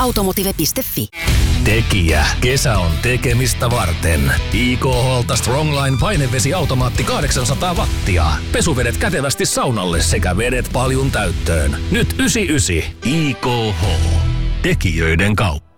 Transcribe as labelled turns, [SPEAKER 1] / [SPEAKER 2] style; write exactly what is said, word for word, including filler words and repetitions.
[SPEAKER 1] automotive piste fi.
[SPEAKER 2] Tekijä. Kesä on tekemistä varten. I K H:lta Strongline painevesiautomaatti kahdeksansataa wattia. Pesuvedet kätevästi saunalle sekä vedet paljun täyttöön. Nyt yhdeksänkymmentäyhdeksän. I K H. Tekijöiden kauppa.